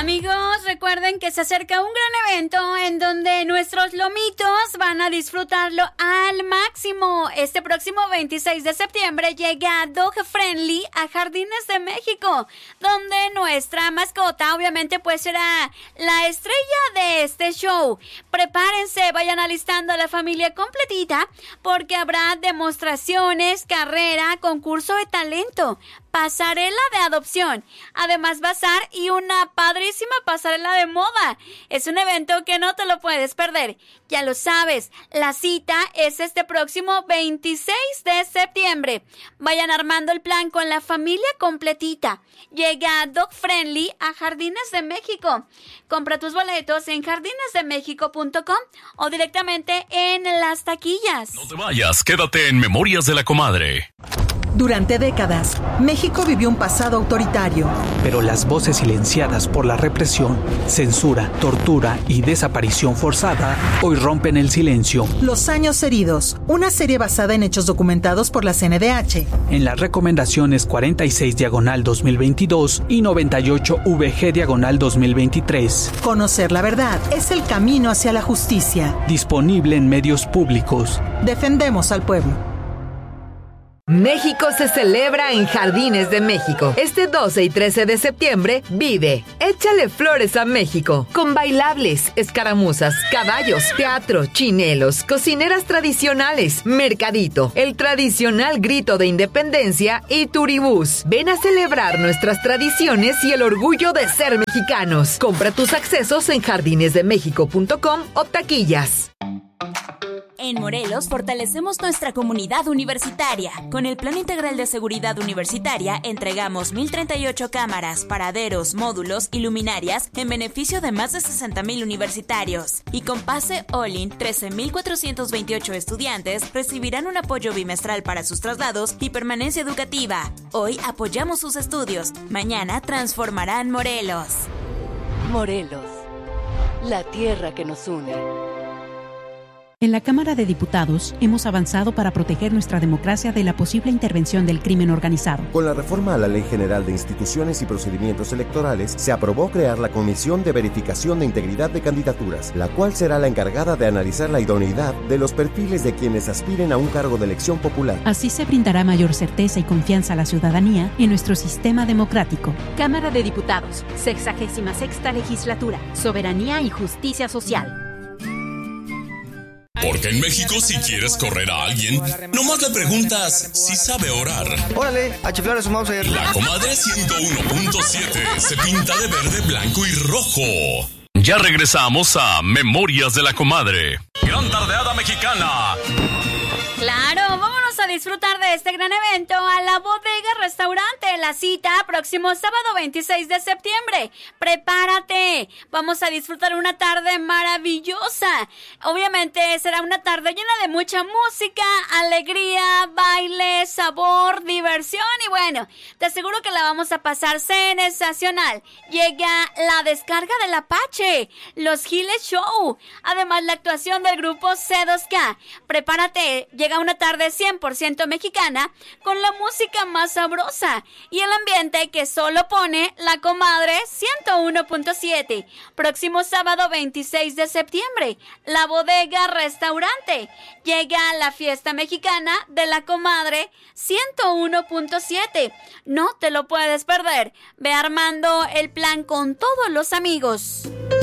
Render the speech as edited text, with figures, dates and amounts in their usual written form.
Amigos, recuerden que se acerca un gran evento en donde nuestros lomitos van a disfrutarlo al máximo. Este próximo 26 de septiembre llega Dog Friendly a Jardines de México, donde nuestra mascota obviamente pues será la estrella de este show. Prepárense, vayan alistando a la familia completita porque habrá demostraciones, carrera, concurso de talento, pasarela de adopción, además bazar y una padrísima pasarela de moda. Es un evento que no te lo puedes perder. Ya lo sabes, la cita es este próximo 26 de septiembre. Vayan armando el plan con la familia completita. Llega Dog Friendly a Jardines de México. Compra tus boletos en jardinesdemexico.com o directamente en las taquillas. No te vayas, quédate en Memorias de la Comadre. Durante décadas, México vivió un pasado autoritario. Pero las voces silenciadas por la represión, censura, tortura y desaparición forzada hoy rompen el silencio. Los años heridos, una serie basada en hechos documentados por la CNDH. En las recomendaciones 46/2022 y 98VG/2023. Conocer la verdad es el camino hacia la justicia. Disponible en medios públicos. Defendemos al pueblo. México se celebra en Jardines de México. Este 12 y 13 de septiembre vive Échale Flores a México, con bailables, escaramuzas, caballos, teatro, chinelos, cocineras tradicionales, mercadito, el tradicional grito de independencia y turibús. Ven a celebrar nuestras tradiciones y el orgullo de ser mexicanos. Compra tus accesos en jardinesdemexico.com o taquillas. En Morelos fortalecemos nuestra comunidad universitaria. Con el Plan Integral de Seguridad Universitaria entregamos 1,038 cámaras, paraderos, módulos y luminarias en beneficio de más de 60,000 universitarios. Y con pase All-in, 13,428 estudiantes recibirán un apoyo bimestral para sus traslados y permanencia educativa. Hoy apoyamos sus estudios. Mañana transformarán Morelos. Morelos, la tierra que nos une. En la Cámara de Diputados hemos avanzado para proteger nuestra democracia de la posible intervención del crimen organizado. Con la reforma a la Ley General de Instituciones y Procedimientos Electorales, se aprobó crear la Comisión de Verificación de Integridad de Candidaturas, la cual será la encargada de analizar la idoneidad de los perfiles de quienes aspiren a un cargo de elección popular. Así se brindará mayor certeza y confianza a la ciudadanía en nuestro sistema democrático. Cámara de Diputados, 66ª Legislatura, Soberanía y Justicia Social. Porque en México, si quieres correr a alguien, nomás le preguntas si sabe orar. Órale, a chiflar a su Mauser. La Comadre 101.7 se pinta de verde, blanco y rojo. Ya regresamos a Memorias de la Comadre. Gran tardeada mexicana. Claro, vámonos a disfrutar de este gran evento a la Bodega Restaurante. La cita próximo sábado 26 de septiembre. Prepárate, vamos a disfrutar una tarde maravillosa. Obviamente será una tarde llena de mucha música, alegría, baile, sabor, diversión y bueno, te aseguro que la vamos a pasar sensacional. Llega la descarga del Apache, los Giles Show, además la actuación del grupo C2K. Prepárate, llega una tarde 100% mexicana con la música más sabrosa y el ambiente que solo pone la Comadre 101.7. Próximo sábado 26 de septiembre, la Bodega Restaurante. Llega la fiesta mexicana de la Comadre 101.7. No te lo puedes perder. Ve armando el plan con todos los amigos.